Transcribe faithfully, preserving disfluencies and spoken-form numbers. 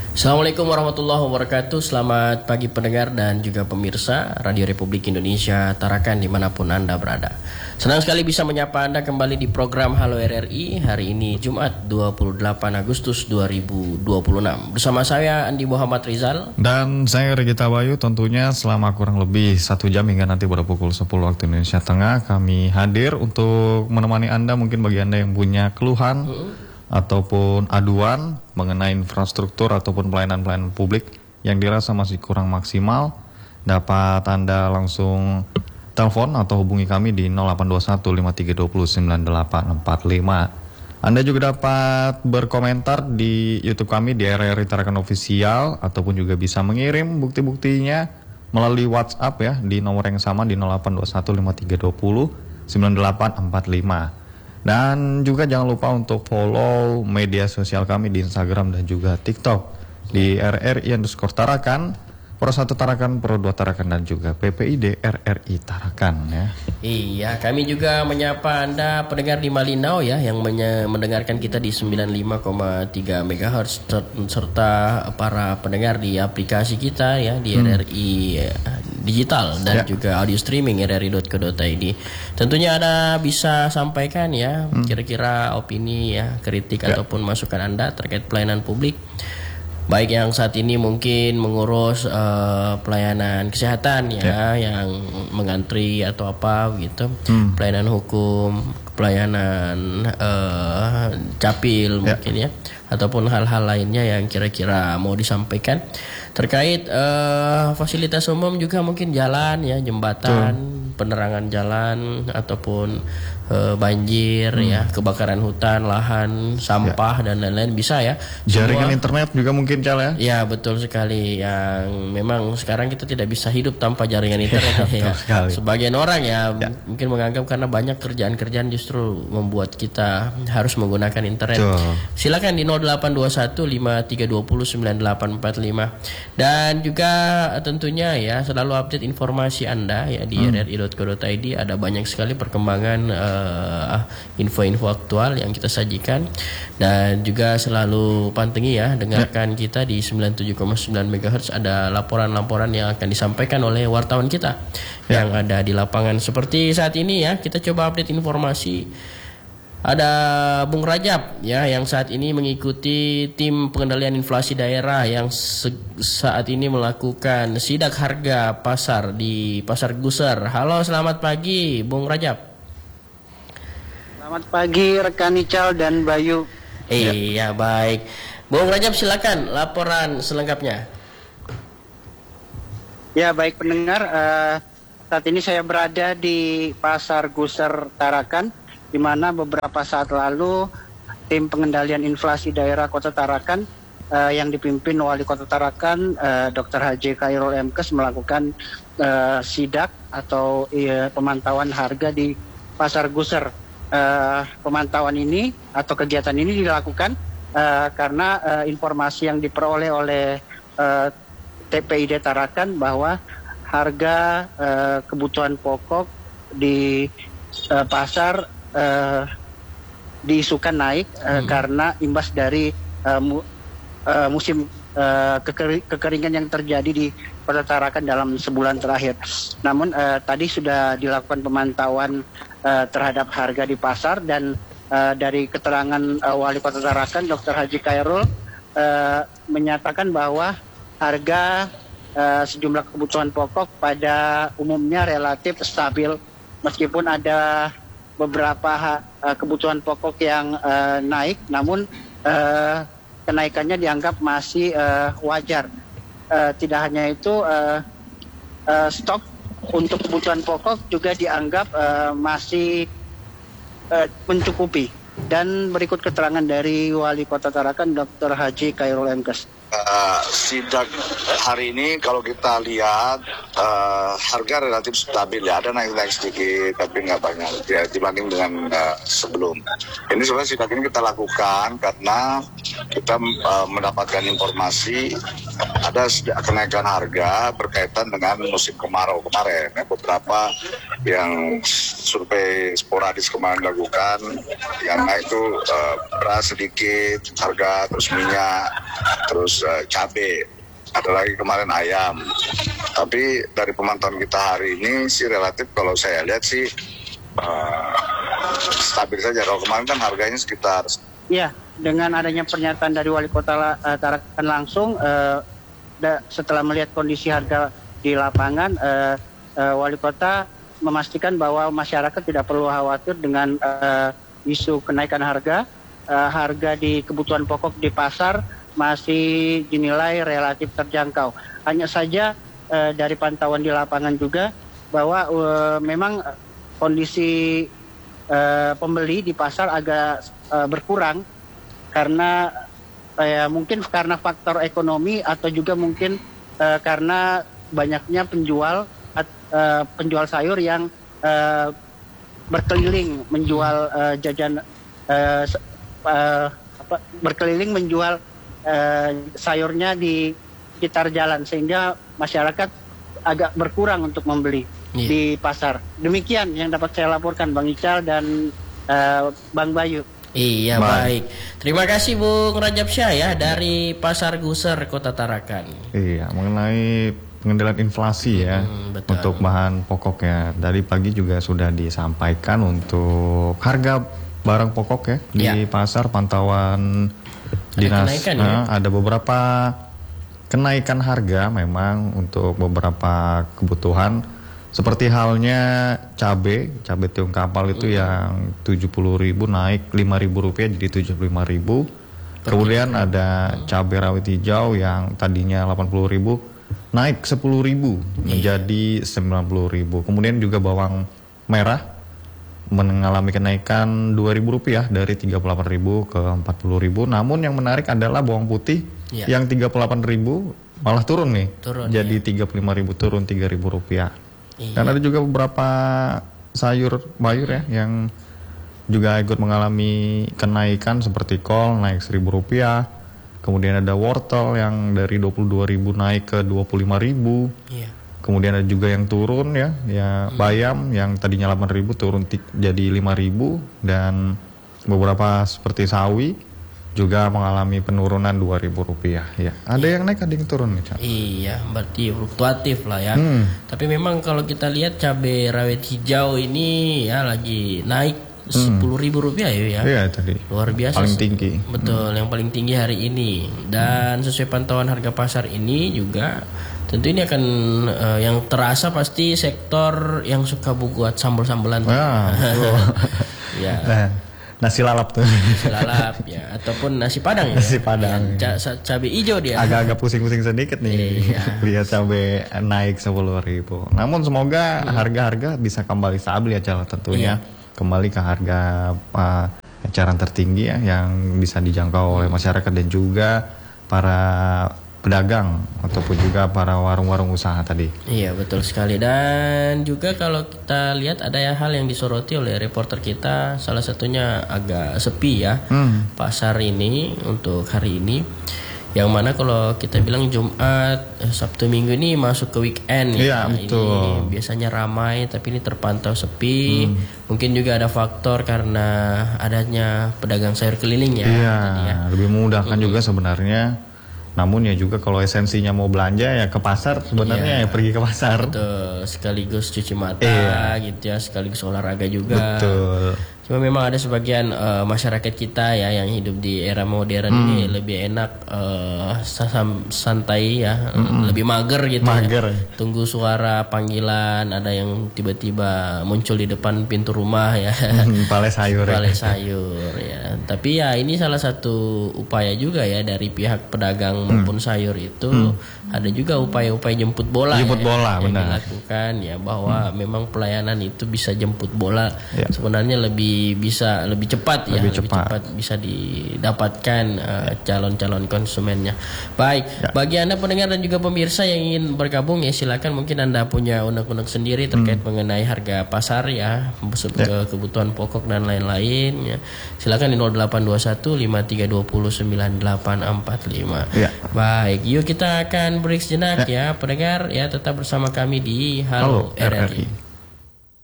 Assalamualaikum warahmatullahi wabarakatuh. Selamat pagi pendengar dan juga pemirsa Radio Republik Indonesia Tarakan dimanapun Anda berada. Senang sekali bisa menyapa Anda kembali di program Halo R R I. Hari ini Jumat dua puluh delapan Agustus dua ribu dua puluh enam. Bersama saya Andi Muhammad Rizal. Dan saya Regita Bayu. Tentunya selama kurang lebih satu jam hingga nanti pada pukul sepuluh waktu Indonesia Tengah, kami hadir untuk menemani Anda. Mungkin bagi Anda yang punya keluhan uh-uh. ataupun aduan mengenai infrastruktur ataupun pelayanan-pelayanan publik yang dirasa masih kurang maksimal, dapat Anda langsung telepon atau hubungi kami di nol delapan dua satu lima tiga dua nol sembilan delapan empat lima. Anda juga dapat berkomentar di YouTube kami di R R I Tarakan Official, ataupun juga bisa mengirim bukti-buktinya melalui WhatsApp ya di nomor yang sama di nol delapan dua satu lima tiga dua nol sembilan delapan empat lima. Dan juga jangan lupa untuk follow media sosial kami di Instagram dan juga TikTok di R R I underscore Tarakan, Pro satu Tarakan, Pro dua Tarakan, dan juga P P I D R R I Tarakan ya. Iya, kami juga menyapa Anda pendengar di Malinau ya, yang menye- mendengarkan kita di sembilan puluh lima koma tiga megahertz, serta para pendengar di aplikasi kita ya di hmm. R R I Digital dan ya. juga audio streaming r r i dot co dot i d. Tentunya Anda bisa sampaikan ya hmm. kira-kira opini ya, kritik ya. ataupun masukan Anda terkait pelayanan publik, baik yang saat ini mungkin mengurus uh, pelayanan kesehatan ya, ya, yang mengantri atau apa gitu, hmm. pelayanan hukum, pelayanan uh, capil ya. mungkin ya, ataupun hal-hal lainnya yang kira-kira mau disampaikan terkait uh, fasilitas umum, juga mungkin jalan ya, jembatan, Tuh. penerangan jalan, ataupun uh, banjir hmm. ya, kebakaran hutan, lahan, sampah ya. dan lain-lain bisa ya. Jaringan Semua, internet juga mungkin Cal ya. Ya betul sekali, yang memang sekarang kita tidak bisa hidup tanpa jaringan internet ya. ya. Sebagian orang ya, ya mungkin menganggap karena banyak kerjaan-kerjaan justru membuat kita harus menggunakan internet. Tuh. Silakan di nol delapan dua satu lima tiga dua nol sembilan delapan empat lima. Dan juga tentunya ya selalu update informasi Anda ya di hmm. r r i dot co dot i d. Ada banyak sekali perkembangan uh, info-info aktual yang kita sajikan, dan juga selalu pantengin ya, dengarkan kita di sembilan puluh tujuh koma sembilan megahertz. Ada laporan-laporan yang akan disampaikan oleh wartawan kita ya. yang ada di lapangan. Seperti saat ini ya, kita coba update informasi. Ada Bung Rajab ya, yang saat ini mengikuti tim pengendalian inflasi daerah yang se- saat ini melakukan sidak harga pasar di Pasar Guser. Halo, selamat pagi Bung Rajab. Selamat pagi rekan Ical dan Bayu. Iya ya. baik, Bung Rajab silakan laporan selengkapnya. Ya baik pendengar, uh, saat ini saya berada di Pasar Guser Tarakan, di mana beberapa saat lalu tim pengendalian inflasi daerah Kota Tarakan uh, yang dipimpin Wali Kota Tarakan uh, Doktor Haji Khairul Emkes melakukan uh, sidak atau uh, pemantauan harga di Pasar Guser. Uh, pemantauan ini atau kegiatan ini dilakukan uh, karena uh, informasi yang diperoleh oleh uh, T P I D Tarakan bahwa harga uh, kebutuhan pokok di uh, pasar Uh, diisukan naik uh, hmm. karena imbas dari uh, mu, uh, musim uh, kekeri, kekeringan yang terjadi di Kota Tarakan dalam sebulan terakhir. Namun uh, tadi sudah dilakukan pemantauan uh, terhadap harga di pasar, dan uh, dari keterangan uh, Wali Kota Tarakan Doktor Haji Khairul uh, menyatakan bahwa harga uh, sejumlah kebutuhan pokok pada umumnya relatif stabil, meskipun ada beberapa uh, kebutuhan pokok yang uh, naik, namun uh, kenaikannya dianggap masih uh, wajar. Uh, tidak hanya itu, uh, uh, stok untuk kebutuhan pokok juga dianggap uh, masih uh, mencukupi. Dan berikut keterangan dari Wali Kota Tarakan Doktor Haji Khairul Emkes. Uh, sidak hari ini kalau kita lihat uh, harga relatif stabil ya, ada naik-naik sedikit tapi nggak banyak ya dibanding dengan uh, sebelum. Ini sebenarnya sidak ini kita lakukan karena kita uh, mendapatkan informasi ada kenaikan harga berkaitan dengan musim kemarau kemarin. Ya, beberapa yang survei sporadis kemarin dilakukan yang naik itu uh, beras sedikit harga, terus minyak, terus terus uh, cabai, ada lagi kemarin ayam. Tapi dari pemantauan kita hari ini sih relatif kalau saya lihat sih uh, stabil saja. Kalau kemarin kan harganya sekitar. Ya, dengan adanya pernyataan dari Wali Kota uh, Tarakan langsung, uh, da, setelah melihat kondisi harga di lapangan, uh, uh, Wali Kota memastikan bahwa masyarakat tidak perlu khawatir dengan uh, isu kenaikan harga. Uh, harga di kebutuhan pokok di pasar masih dinilai relatif terjangkau. Hanya saja uh, dari pantauan di lapangan juga bahwa uh, memang kondisi uh, pembeli di pasar agak uh, berkurang karena uh, mungkin karena faktor ekonomi atau juga mungkin uh, karena banyaknya penjual uh, penjual sayur yang uh, berkeliling menjual uh, jajan uh, Uh, apa, berkeliling menjual uh, sayurnya di sekitar jalan sehingga masyarakat agak berkurang untuk membeli yeah. di pasar. Demikian yang dapat saya laporkan Bang Ical dan uh, Bang Bayu. Iya baik. baik. Terima kasih Bung Rajab Syah ya dari Pasar Guser Kota Tarakan. Iya mengenai pengendalian inflasi ya hmm, untuk bahan pokoknya. Dari pagi juga sudah disampaikan untuk harga barang pokok ya di ya. pasar pantauan ada dinas kenaikan, nah, ya? Ada beberapa kenaikan harga memang untuk beberapa kebutuhan seperti halnya cabai cabai tiung kapal itu hmm. yang tujuh puluh ribu naik lima ribu rupiah jadi tujuh puluh lima ribu. Kemudian ada cabai rawit hijau yang tadinya delapan puluh ribu naik sepuluh ribu yeah. menjadi sembilan puluh ribu. Kemudian juga bawang merah mengalami kenaikan dua ribu rupiah dari tiga puluh delapan ribu ke empat puluh ribu. Namun yang menarik adalah bawang putih ya. yang tiga puluh delapan ribu malah turun nih. Turun, jadi ya. tiga puluh lima ribu turun tiga ribu rupiah. Iya. Dan ada juga beberapa sayur bayur ya yang juga ikut mengalami kenaikan seperti kol naik seribu rupiah. Kemudian ada wortel yang dari dua puluh dua ribu naik ke dua puluh lima ribu. Iya. Kemudian ada juga yang turun ya, ya hmm. bayam yang tadinya delapan ribu turun t- jadi lima ribu dan beberapa seperti sawi juga mengalami penurunan dua ribu rupiah ya. Ada iya. yang naik, ada yang turun nih, Cak. Iya, berarti fluktuatif lah ya. Hmm. Tapi memang kalau kita lihat cabai rawit hijau ini ya lagi naik sepuluh ribu rupiah ya, ya. Iya tadi. Luar biasa. Paling tinggi. Betul, hmm. yang paling tinggi hari ini. Dan sesuai pantauan harga pasar ini juga tentu ini akan uh, yang terasa pasti sektor yang suka buat sambal-sambalan. Ya, ya. Nah, nasi lalap tuh. Nasi lalap ya, ataupun nasi padang ya. Nasi padang. Ya, ca- cabai hijau dia. Agak-agak pusing-pusing sedikit nih. Iya. Lihat cabai naik sepuluh ribu. Namun semoga hmm. harga-harga bisa kembali stabil ya, Cal, tentunya. Iya. Kembali ke harga uh, eceran tertinggi ya yang bisa dijangkau oleh masyarakat dan juga para pedagang ataupun juga para warung-warung usaha tadi. Iya betul sekali. Dan juga kalau kita lihat ada hal yang disoroti oleh reporter kita, salah satunya agak sepi ya hmm. pasar ini untuk hari ini. Yang mana kalau kita bilang Jumat, Sabtu Minggu ini masuk ke weekend ya. Iya betul. Ini biasanya ramai tapi ini terpantau sepi. Hmm. Mungkin juga ada faktor karena adanya pedagang sayur keliling ya. Iya. Ya. Lebih memudahkan hmm. juga sebenarnya. Namun ya juga kalau esensinya mau belanja ya ke pasar sebenarnya ya, ya pergi ke pasar. Betul, sekaligus cuci mata iya. gitu ya, sekaligus olahraga juga. Betul. Cuma memang ada sebagian uh, masyarakat kita ya yang hidup di era modern hmm. ini lebih enak uh, santai ya, hmm. lebih mager gitu mager. ya. Tunggu suara panggilan, ada yang tiba-tiba muncul di depan pintu rumah ya. Hmm, pale sayur. Pale sayur ya. Tapi ya ini salah satu upaya juga ya dari pihak pedagang hmm. maupun sayur itu hmm. ada juga upaya-upaya jemput bola jemput ya, bola yang benar. dilakukan ya bahwa hmm. memang pelayanan itu bisa jemput bola ya. Sebenarnya lebih bisa lebih cepat ya lebih lebih cepat, cepat bisa didapatkan uh, calon-calon konsumennya. Baik, ya. Bagi Anda pendengar dan juga pemirsa yang ingin bergabung ya silakan, mungkin Anda punya unek-unek sendiri terkait hmm. mengenai harga pasar ya, ke ya. kebutuhan pokok dan lain-lain ya. Silakan di nol delapan dua satu lima tiga dua nol sembilan delapan empat lima. Ya. Baik, yuk kita akan break sejenak ya. ya pendengar ya, tetap bersama kami di Halo, Halo R R I. R R I.